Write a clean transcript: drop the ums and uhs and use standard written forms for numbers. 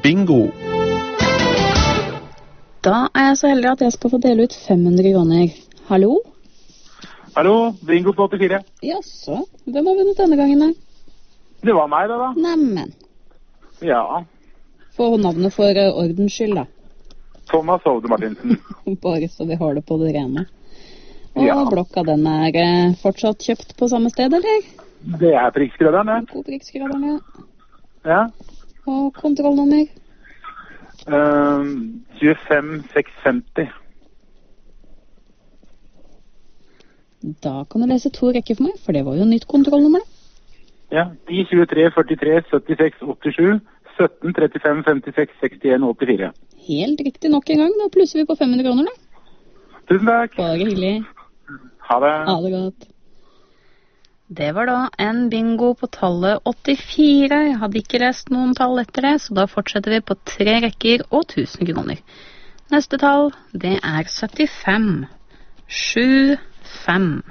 bingo. Da er jeg så heldig at jeg skal få dele ut 500 kroner. Hallo? Hallo, bingo på 84. Jaså, hvem har vunnet denne gangen da? Det var meg da. Neimen, Ja, få navnet for ordens skyld da. Thomas Hovde Martinsen. Bare så vi har det på det rene. Og Ja. blokka den er fortsatt kjøpt på samme sted, eller? Det er prikkskredderen, det. God prikkskraderne. Ja. Og kontrollnummer. 25650. Da kan du lese 2 rekker for meg, for det var jo nytt kontrollnummer da. Ja, 10, 23, 43, 76, 87, 17, 35, 56, 61, 84. Helt riktig nok en gang, da plusser vi på 500 kroner da. Tusen takk. Bare hyggelig. Ha det. Ha det godt. Det var da en bingo på tallet 84. Jeg hadde ikke lest noen tall etter det, så da fortsetter vi på 3 rekker og 1000 kroner. Neste tall, det er 75. 75.